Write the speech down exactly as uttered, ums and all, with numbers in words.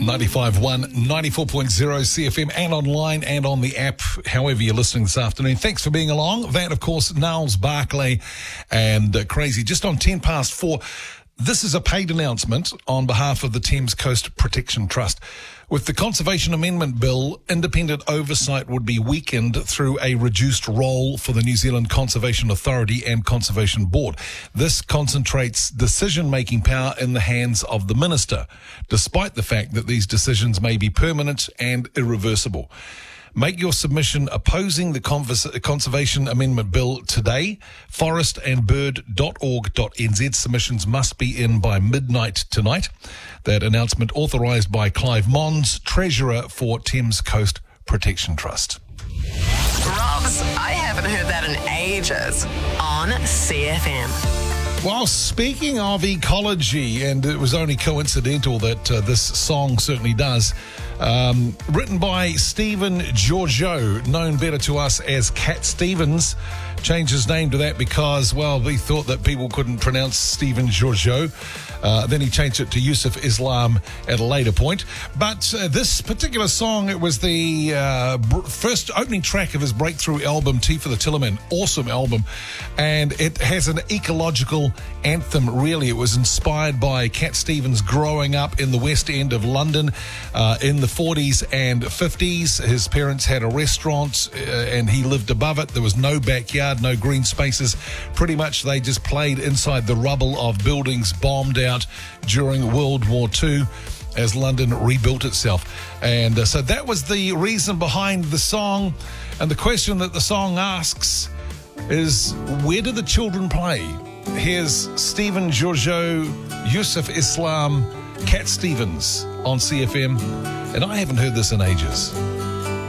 ninety-five point one, ninety-four point zero C F M and online and on the app, however you're listening this afternoon. Thanks for being along. That, of course, Niles Barclay and uh, Crazy. Just on ten past four, this is a paid announcement on behalf of the Thames Coast Protection Trust. With the Conservation Amendment Bill, independent oversight would be weakened through a reduced role for the New Zealand Conservation Authority and Conservation Board. This concentrates decision-making power in the hands of the Minister, despite the fact that these decisions may be permanent and irreversible. Make your submission opposing the Convers- Conservation Amendment Bill today. forest and bird dot org dot n z. Submissions must be in by midnight tonight. That announcement authorised by Clive Mons, Treasurer for Thames Coast Protection Trust. Robs, I haven't heard that in ages on C F M. Well, speaking of ecology, and it was only coincidental that uh, this song certainly does, um, written by Stephen Georgiou, known better to us as Cat Stevens, changed his name to that because, well, he thought that people couldn't pronounce Stephen Georgiou. Uh, then he changed it to Yusuf Islam at a later point. But uh, this particular song, it was the uh, br- first opening track of his breakthrough album, Tea for the Tillerman. Awesome album. And it has an ecological anthem, really. It was inspired by Cat Stevens growing up in the West End of London uh, in the forties and fifties. His parents had a restaurant uh, and he lived above it. There was no backyard, no green spaces. Pretty much they just played inside the rubble of buildings bombed out during World War Two as London rebuilt itself. And uh, so that was the reason behind the song. And the question that the song asks is, where do the children play? Here's Stephen Georgiou, Yusuf Islam, Cat Stevens on C F M. And I haven't heard this in ages.